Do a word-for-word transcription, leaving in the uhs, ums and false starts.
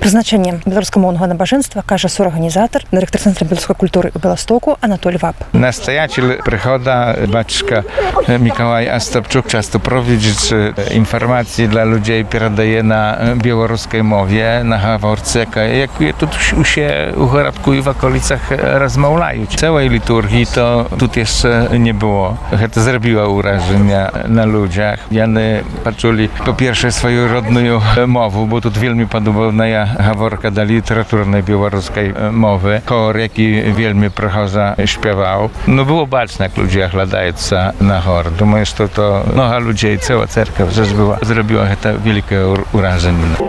Прызначэнне беларускамоўнага набажэнства кажа суорганізатар, дырэктар цэнтра беларускай культуры ў Беластоку Анатоль Вап. Настоятель прихода, батюшка Mikołaj Astapczuk, często prowadzi informacje dla ludzi i передає na białoruskiej mowie, na haworce, jak tu się u Horadku i w okolicach rozmawiają. Całej liturgii to tu jeszcze nie było. To zrobiło wrażenie na ludziach. Jany patrzyli po pierwsze swoją rodną mowę, bo tu wielmi podobna haworka dla literaturnej białoruskiej mowy. Chor, jaki wielmi przechodza śpiewał. No było baczne, jak ludzie oglądający na chor. Думаю, że to, to mnoha ludzi i cała cerkiew, że była, zrobiła to wielkie wrażenie.